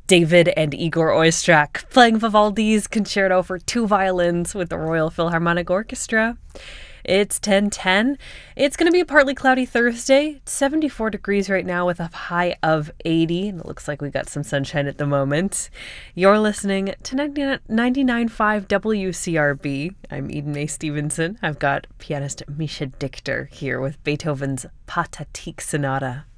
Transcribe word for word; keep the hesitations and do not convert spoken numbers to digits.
David and Igor Oistrakh playing Vivaldi's Concerto for Two Violins with the Royal Philharmonic Orchestra. It's ten ten. It's going to be a partly cloudy Thursday. It's seventy-four degrees right now with a high of eighty. And it looks like we got some sunshine at the moment. You're listening to ninety-nine point five W C R B. I'm Eden Mae Stevenson. I've got pianist Misha Dichter here with Beethoven's Pathetique Sonata.